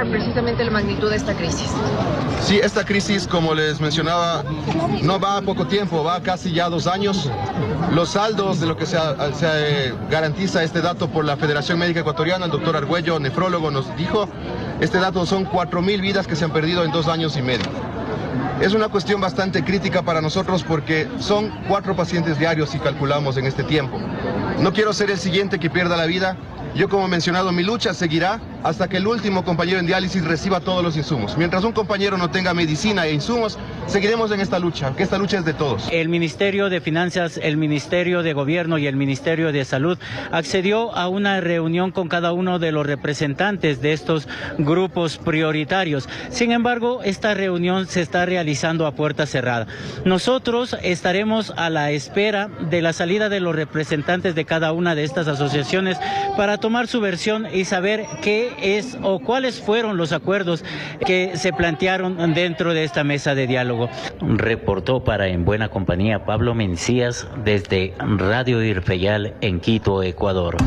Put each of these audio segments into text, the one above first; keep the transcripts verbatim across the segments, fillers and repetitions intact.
precisamente la magnitud de esta crisis. Sí, esta crisis, como les mencionaba, no va a poco tiempo, va casi ya dos años. Los saldos de lo que se, se eh, garantiza este dato por la Federación Médica Ecuatoriana, el doctor Argüello, nefrólogo, nos dijo, este dato son cuatro mil vidas que se han perdido en dos años y medio. Es una cuestión bastante crítica para nosotros porque son cuatro pacientes diarios si calculamos en este tiempo. No quiero ser el siguiente que pierda la vida. Yo, como mencionado, mi lucha seguirá hasta que el último compañero en diálisis reciba todos los insumos. Mientras un compañero no tenga medicina e insumos, seguiremos en esta lucha, que esta lucha es de todos. El Ministerio de Finanzas, el Ministerio de Gobierno y el Ministerio de Salud accedió a una reunión con cada uno de los representantes de estos grupos prioritarios. Sin embargo, esta reunión se está realizando a puerta cerrada. Nosotros estaremos a la espera de la salida de los representantes de cada una de estas asociaciones para tomar su versión y saber qué es o cuáles fueron los acuerdos que se plantearon dentro de esta mesa de diálogo. Reportó para En Buena Compañía Pablo Mencías desde Radio Irfeyal en Quito, Ecuador.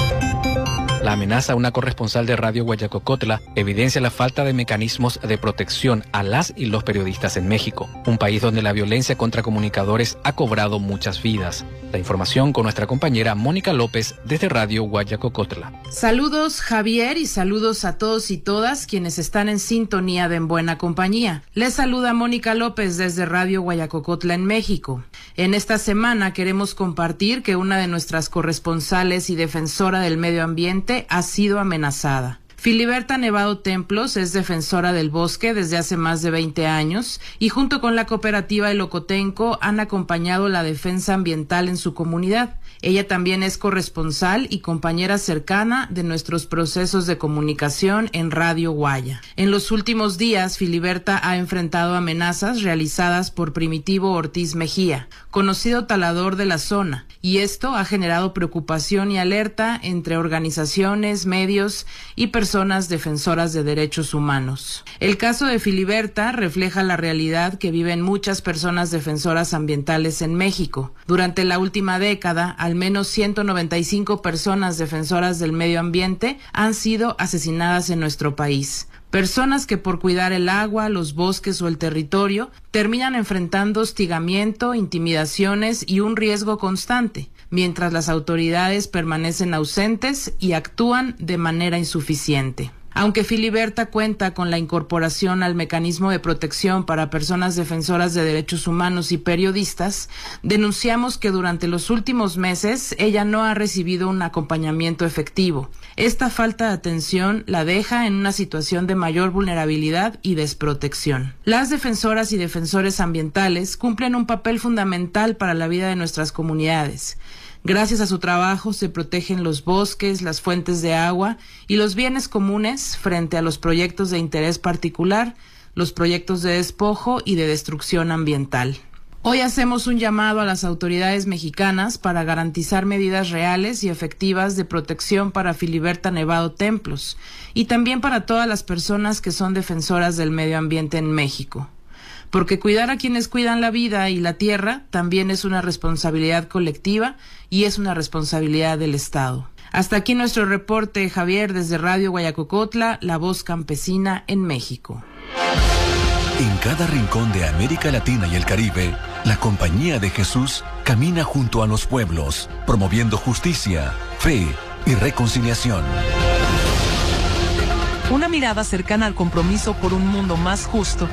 La amenaza a una corresponsal de Radio Guayacocotla evidencia la falta de mecanismos de protección a las y los periodistas en México, un país donde la violencia contra comunicadores ha cobrado muchas vidas. La información con nuestra compañera Mónica López desde Radio Guayacocotla. Saludos, Javier, y saludos a todos y todas quienes están en sintonía de En Buena Compañía. Les saluda Mónica López desde Radio Guayacocotla en México. En esta semana queremos compartir que una de nuestras corresponsales y defensora del medio ambiente ha sido amenazada. Filiberta Nevado Templos es defensora del bosque desde hace más de veinte años y junto con la cooperativa El Ocotenco han acompañado la defensa ambiental en su comunidad. Ella también es corresponsal y compañera cercana de nuestros procesos de comunicación en Radio Guaya. En los últimos días, Filiberta ha enfrentado amenazas realizadas por Primitivo Ortiz Mejía, conocido talador de la zona, y esto ha generado preocupación y alerta entre organizaciones, medios y personas defensoras de derechos humanos. El caso de Filiberta refleja la realidad que viven muchas personas defensoras ambientales en México. Durante la última década, al menos ciento noventa y cinco personas defensoras del medio ambiente han sido asesinadas en nuestro país. Personas que por cuidar el agua, los bosques o el territorio terminan enfrentando hostigamiento, intimidaciones y un riesgo constante, mientras las autoridades permanecen ausentes y actúan de manera insuficiente. Aunque Filiberta cuenta con la incorporación al mecanismo de protección para personas defensoras de derechos humanos y periodistas, denunciamos que durante los últimos meses ella no ha recibido un acompañamiento efectivo. Esta falta de atención la deja en una situación de mayor vulnerabilidad y desprotección. Las defensoras y defensores ambientales cumplen un papel fundamental para la vida de nuestras comunidades. Gracias a su trabajo se protegen los bosques, las fuentes de agua y los bienes comunes frente a los proyectos de interés particular, los proyectos de despojo y de destrucción ambiental. Hoy hacemos un llamado a las autoridades mexicanas para garantizar medidas reales y efectivas de protección para Filiberta Nevado Templos y también para todas las personas que son defensoras del medio ambiente en México. Porque cuidar a quienes cuidan la vida y la tierra también es una responsabilidad colectiva y es una responsabilidad del Estado. Hasta aquí nuestro reporte, Javier, desde Radio Guayacocotla, la voz campesina en México. En cada rincón de América Latina y el Caribe, la Compañía de Jesús camina junto a los pueblos, promoviendo justicia, fe y reconciliación. Una mirada cercana al compromiso por un mundo más justo.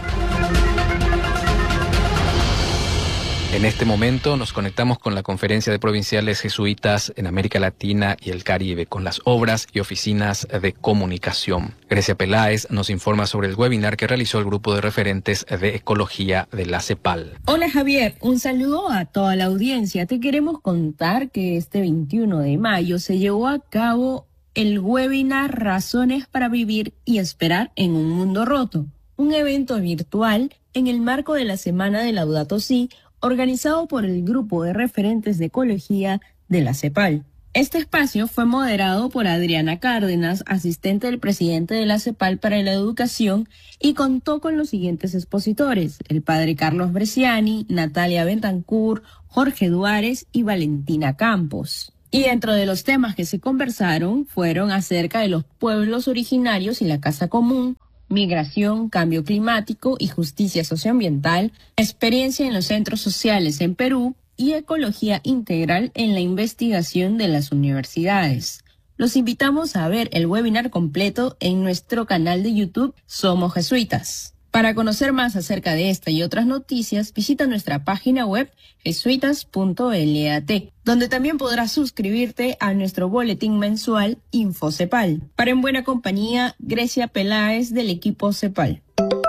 En este momento nos conectamos con la Conferencia de Provinciales Jesuitas en América Latina y el Caribe, con las obras y oficinas de comunicación. Grecia Peláez nos informa sobre el webinar que realizó el grupo de referentes de ecología de la CEPAL. Hola Javier, un saludo a toda la audiencia. Te queremos contar que este veintiuno de mayo se llevó a cabo el webinar Razones para Vivir y Esperar en un Mundo Roto, un evento virtual en el marco de la Semana de Laudato Si', organizado por el grupo de referentes de ecología de la CEPAL. Este espacio fue moderado por Adriana Cárdenas, asistente del presidente de la CEPAL para la Educación, y contó con los siguientes expositores: el padre Carlos Bresciani, Natalia Bentancur, Jorge Duárez y Valentina Campos. Y dentro de los temas que se conversaron fueron acerca de los pueblos originarios y la casa común, migración, cambio climático y justicia socioambiental, experiencia en los centros sociales en Perú y ecología integral en la investigación de las universidades. Los invitamos a ver el webinar completo en nuestro canal de YouTube Somos Jesuitas. Para conocer más acerca de esta y otras noticias, visita nuestra página web jesuitas punto lat, donde también podrás suscribirte a nuestro boletín mensual InfoCepal. Para En Buena Compañía, Grecia Peláez del equipo CEPAL.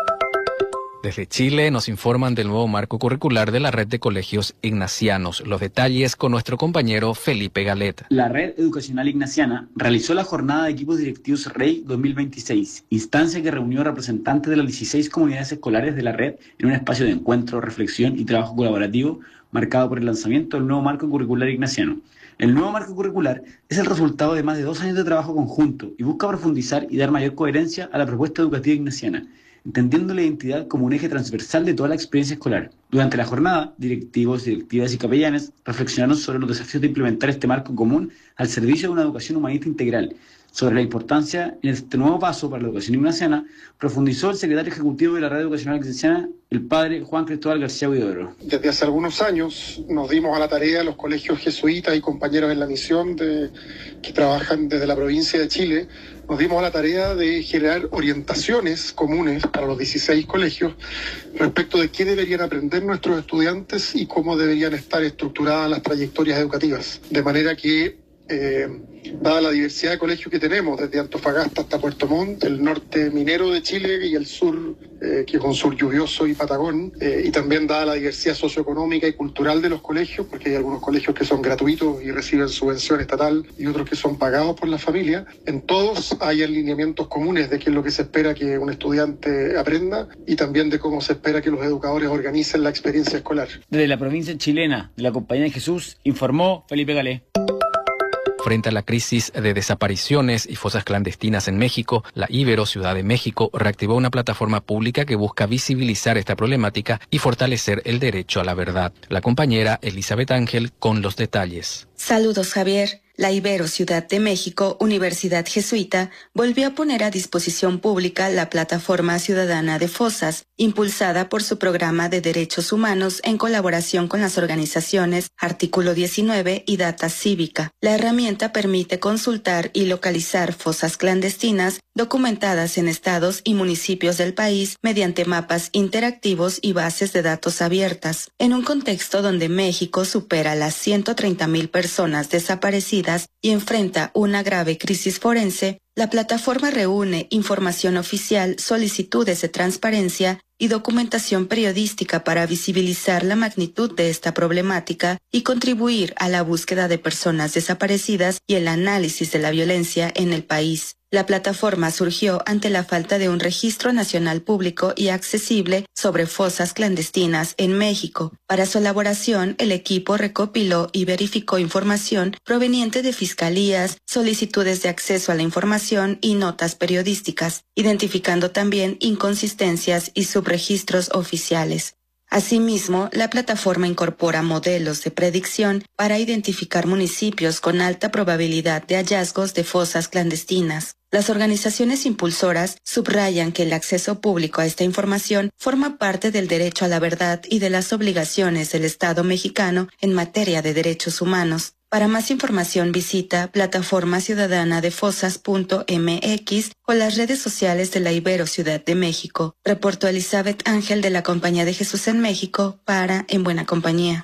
Desde Chile nos informan del nuevo marco curricular de la red de colegios ignacianos. Los detalles con nuestro compañero Felipe Galet. La Red Educacional Ignaciana realizó la jornada de equipos directivos REI dos mil veintiséis, instancia que reunió representantes de las dieciséis comunidades escolares de la red en un espacio de encuentro, reflexión y trabajo colaborativo marcado por el lanzamiento del nuevo marco curricular ignaciano. El nuevo marco curricular es el resultado de más de dos años de trabajo conjunto y busca profundizar y dar mayor coherencia a la propuesta educativa ignaciana, entendiendo la identidad como un eje transversal de toda la experiencia escolar. Durante la jornada, directivos, directivas y capellanes reflexionaron sobre los desafíos de implementar este marco común al servicio de una educación humanista integral. Sobre la importancia en este nuevo paso para la educación ignaciana, profundizó el secretario ejecutivo de la Red Educacional Ignaciana, el padre Juan Cristóbal García Huidobro. Desde hace algunos años nos dimos a la tarea los colegios jesuitas y compañeros en la misión de, que trabajan desde la provincia de Chile, nos dimos a la tarea de generar orientaciones comunes para los dieciséis colegios respecto de qué deberían aprender nuestros estudiantes y cómo deberían estar estructuradas las trayectorias educativas. De manera que, eh, dada la diversidad de colegios que tenemos, desde Antofagasta hasta Puerto Montt, el norte minero de Chile y el sur, eh, que es un sur lluvioso y patagón, eh, y también dada la diversidad socioeconómica y cultural de los colegios, porque hay algunos colegios que son gratuitos y reciben subvención estatal y otros que son pagados por la familia, en todos hay alineamientos comunes de qué es lo que se espera que un estudiante aprenda y también de cómo se espera que los educadores organicen la experiencia escolar. Desde la provincia chilena de la Compañía de Jesús, informó Felipe Galé. Frente a la crisis de desapariciones y fosas clandestinas en México, la Ibero Ciudad de México reactivó una plataforma pública que busca visibilizar esta problemática y fortalecer el derecho a la verdad. La compañera Elizabeth Ángel con los detalles. Saludos, Javier. La Ibero Ciudad de México, Universidad Jesuita, volvió a poner a disposición pública la Plataforma Ciudadana de Fosas, impulsada por su programa de derechos humanos en colaboración con las organizaciones Artículo diecinueve y Data Cívica. La herramienta permite consultar y localizar fosas clandestinas documentadas en estados y municipios del país mediante mapas interactivos y bases de datos abiertas. En un contexto donde México supera las ciento treinta mil personas desaparecidas y enfrenta una grave crisis forense, la plataforma reúne información oficial, solicitudes de transparencia y documentación periodística para visibilizar la magnitud de esta problemática y contribuir a la búsqueda de personas desaparecidas y el análisis de la violencia en el país. La plataforma surgió ante la falta de un registro nacional público y accesible sobre fosas clandestinas en México. Para su elaboración, el equipo recopiló y verificó información proveniente de fiscalías, solicitudes de acceso a la información y notas periodísticas, identificando también inconsistencias y subregistros oficiales. Asimismo, la plataforma incorpora modelos de predicción para identificar municipios con alta probabilidad de hallazgos de fosas clandestinas. Las organizaciones impulsoras subrayan que el acceso público a esta información forma parte del derecho a la verdad y de las obligaciones del Estado mexicano en materia de derechos humanos. Para más información visita plataforma ciudadana de fosas punto m x o las redes sociales de la Ibero Ciudad de México. Reportó Elizabeth Ángel de la Compañía de Jesús en México para En Buena Compañía.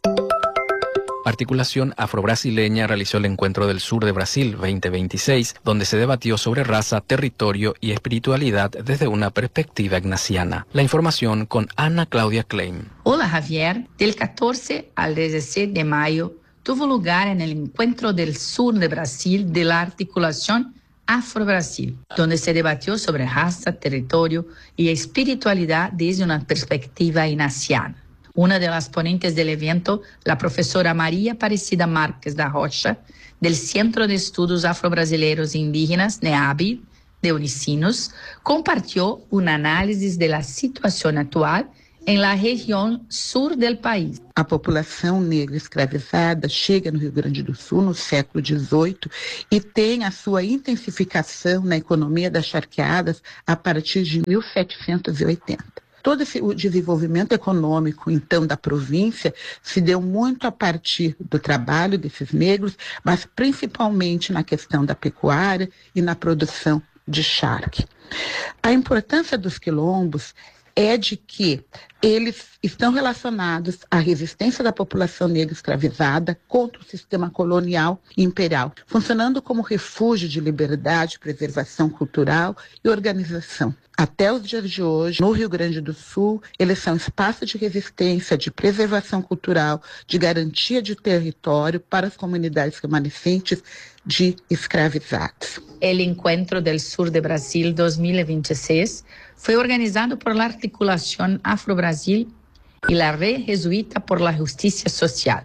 Articulación Afro-Brasileña realizó el Encuentro del Sur de Brasil veinte veintiséis, donde se debatió sobre raza, territorio y espiritualidad desde una perspectiva ignaciana. La información con Ana Claudia Klein. Hola, Javier. Del catorce al diecisiete de mayo tuvo lugar en el Encuentro del Sur de Brasil de la Articulación Afro-Brasil, donde se debatió sobre raza, territorio y espiritualidad desde una perspectiva ignaciana. Una de las ponentes del evento, la profesora María Aparecida Márquez da Rocha, del Centro de Estudos Afro-Brasileiros e Indígenas, NEAB, de Unicinos, compartió un análisis de la situación actual en la región sur del país. A população negra escravizada chega no Rio Grande do Sul no século dezoito e tem a sua intensificação na economia das charqueadas a partir de mil setecentos e oitenta. Todo esse, o desenvolvimento econômico, então, da província se deu muito a partir do trabalho desses negros, mas principalmente na questão da pecuária e na produção de charque. A importância dos quilombos é de que eles estão relacionados à resistência da população negra escravizada contra o sistema colonial e imperial, funcionando como refúgio de liberdade, preservação cultural e organização. Até os dias de hoje, no Rio Grande do Sul, eles são espaço de resistência, de preservação cultural, de garantia de território para as comunidades remanescentes de escravizados. O Encontro del Sur de Brasil dois mil e vinte e seis foi organizado por la Articulación Afro-Brasil e la Red Jesuita por la Justicia Social.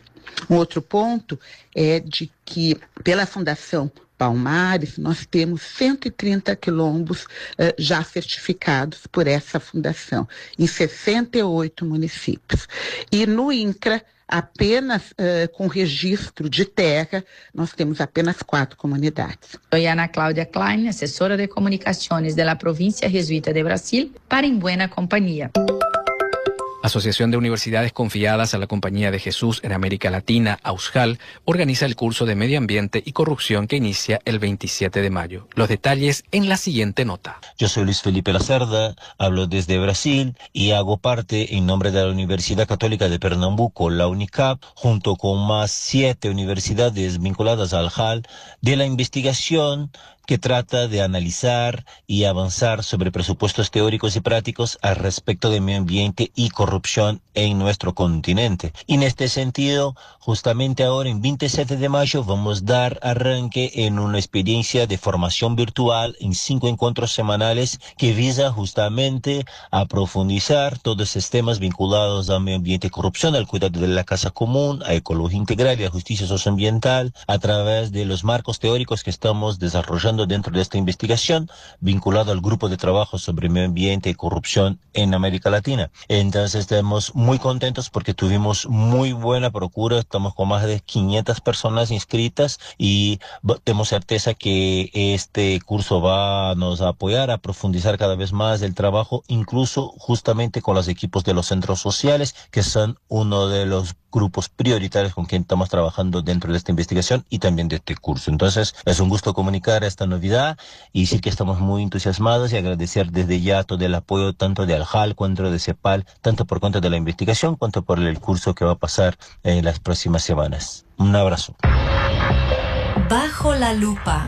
Um outro ponto é de que, pela Fundação Palmares, nós temos cento e trinta quilombos uh, já certificados por essa fundação, em sessenta e oito municípios. E no INCRA, apenas uh, com registro de terra, nós temos apenas quatro comunidades. Sou Ana Cláudia Klein, assessora de comunicações da Província Jesuita de Brasil, para Em Buena Compañía. Asociación de Universidades Confiadas a la Compañía de Jesús en América Latina, AUSJAL, organiza el curso de Medio Ambiente y Corrupción que inicia el veintisiete de mayo. Los detalles en la siguiente nota. Yo soy Luis Felipe Lacerda, hablo desde Brasil y hago parte en nombre de la Universidad Católica de Pernambuco, la UNICAP, junto con más siete universidades vinculadas al J A L, de la investigación que trata de analizar y avanzar sobre presupuestos teóricos y prácticos al respecto de medio ambiente y corrupción en nuestro continente. Y en este sentido, justamente ahora, en veintisiete de mayo, vamos a dar arranque en una experiencia de formación virtual en cinco encuentros semanales que visa justamente a profundizar todos esos temas vinculados al medio ambiente y corrupción, al cuidado de la casa común, a ecología integral y a justicia socioambiental, a través de los marcos teóricos que estamos desarrollando dentro de esta investigación vinculado al grupo de trabajo sobre medio ambiente y corrupción en América Latina. Entonces estamos muy contentos porque tuvimos muy buena procura, estamos con más de quinientas personas inscritas y tenemos certeza que este curso va a nos a apoyar a profundizar cada vez más el trabajo, incluso justamente con los equipos de los centros sociales, que son uno de los grupos prioritarios con quien estamos trabajando dentro de esta investigación y también de este curso. Entonces, es un gusto comunicar esta novedad y decir que estamos muy entusiasmados y agradecer desde ya todo el apoyo tanto de ALJAL cuanto de CEPAL, tanto por cuenta de la investigación cuanto por el curso que va a pasar en las próximas semanas. Un abrazo. Bajo la lupa.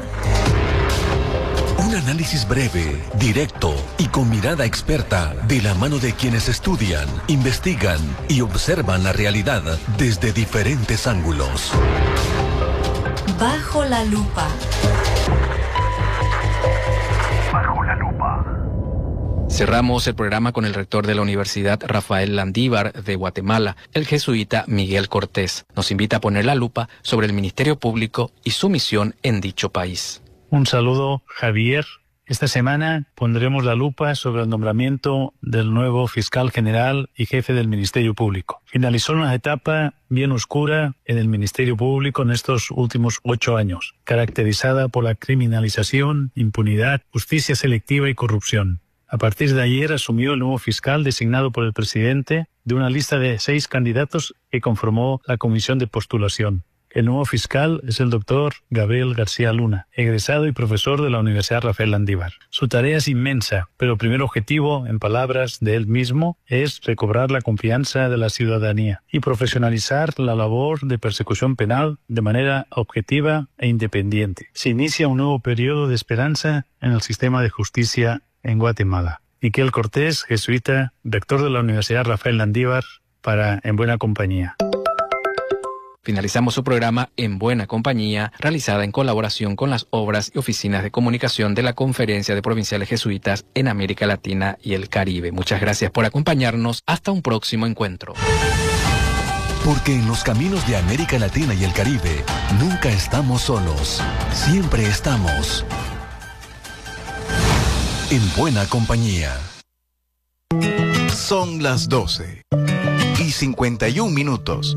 Un análisis breve, directo y con mirada experta de la mano de quienes estudian, investigan y observan la realidad desde diferentes ángulos. Bajo la lupa. Bajo la lupa. Cerramos el programa con el rector de la Universidad Rafael Landívar de Guatemala, el jesuita Miguel Cortés. Nos invita a poner la lupa sobre el Ministerio Público y su misión en dicho país. Un saludo, Javier. Esta semana pondremos la lupa sobre el nombramiento del nuevo fiscal general y jefe del Ministerio Público. Finalizó una etapa bien oscura en el Ministerio Público en estos últimos ocho años, caracterizada por la criminalización, impunidad, justicia selectiva y corrupción. A partir de ayer asumió el nuevo fiscal designado por el presidente de una lista de seis candidatos que conformó la comisión de postulación. El nuevo fiscal es el doctor Gabriel García Luna, egresado y profesor de la Universidad Rafael Landívar. Su tarea es inmensa, pero el primer objetivo, en palabras de él mismo, es recobrar la confianza de la ciudadanía y profesionalizar la labor de persecución penal de manera objetiva e independiente. Se inicia un nuevo periodo de esperanza en el sistema de justicia en Guatemala. Miguel Cortés, jesuita, rector de la Universidad Rafael Landívar, para En Buena Compañía. Finalizamos su programa En Buena Compañía, realizada en colaboración con las obras y oficinas de comunicación de la Conferencia de Provinciales Jesuitas en América Latina y el Caribe. Muchas gracias por acompañarnos. Hasta un próximo encuentro. Porque en los caminos de América Latina y el Caribe nunca estamos solos. Siempre estamos en buena compañía. Son las doce y cincuenta y un minutos.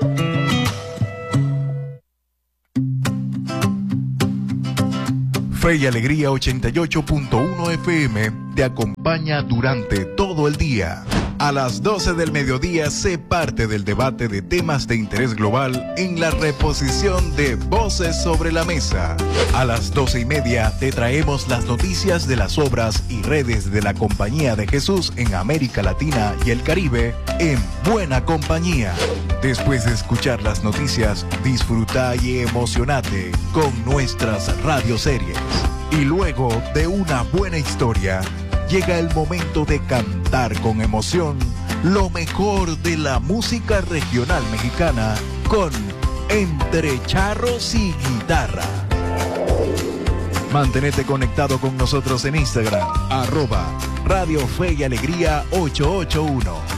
Fe y Alegría ochenta y ocho punto uno F M te acompaña durante todo el día. A las doce del mediodía sé parte del debate de temas de interés global en la reposición de Voces sobre la Mesa. A las doce y media te traemos las noticias de las obras y redes de la Compañía de Jesús en América Latina y el Caribe en Buena Compañía. Después de escuchar las noticias, disfruta y emocionate con nuestras radioseries. Y luego de una buena historia, llega el momento de cantar con emoción lo mejor de la música regional mexicana con Entre Charros y Guitarra. Mantenete conectado con nosotros en Instagram, arroba Radio Fe y Alegría ocho ocho uno.